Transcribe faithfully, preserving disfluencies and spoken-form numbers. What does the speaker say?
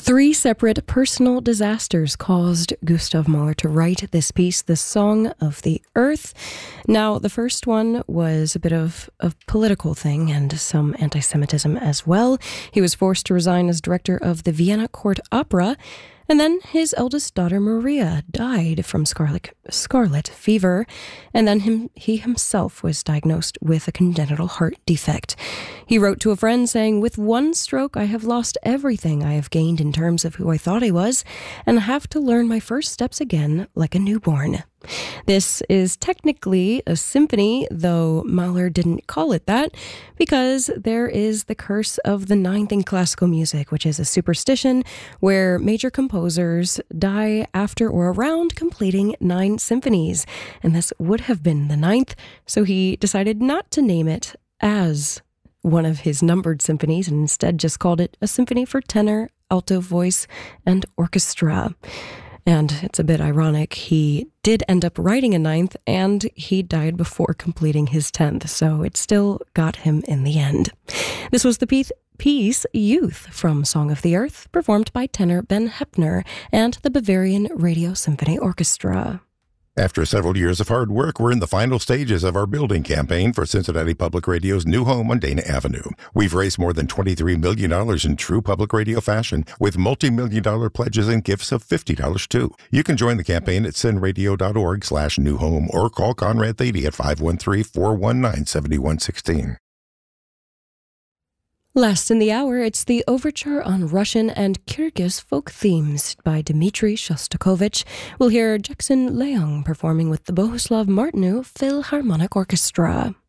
Three separate personal disasters caused Gustav Mahler to write this piece, The Song of the Earth. Now, the first one was a bit of a political thing and some anti-Semitism as well. He was forced to resign as director of the Vienna Court Opera, and then his eldest daughter, Maria, died from scarlet, scarlet fever, and then him, he himself was diagnosed with a congenital heart defect. He wrote to a friend saying, "With one stroke, I have lost everything I have gained in terms of who I thought I was, and have to learn my first steps again like a newborn." This is technically a symphony, though Mahler didn't call it that, because there is the curse of the ninth in classical music, which is a superstition where major composers die after or around completing nine symphonies, and this would have been the ninth, so he decided not to name it as one of his numbered symphonies and instead just called it a symphony for tenor, alto voice, and orchestra. And it's a bit ironic, he did end up writing a ninth, and he died before completing his tenth, so it still got him in the end. This was the piece, piece Youth from Song of the Earth, performed by tenor Ben Heppner and the Bavarian Radio Symphony Orchestra. After several years of hard work, we're in the final stages of our building campaign for Cincinnati Public Radio's new home on Dana Avenue. We've raised more than twenty-three million dollars in true public radio fashion, with multi-million dollar pledges and gifts of fifty dollars too. You can join the campaign at cinradio.org slash new home or call Conrad Thady at five one three, four one nine, seven one one six. Last in the hour, it's the Overture on Russian and Kyrgyz folk themes by Dmitry Shostakovich. We'll hear Jackson Leung performing with the Bohuslav Martinu Philharmonic Orchestra.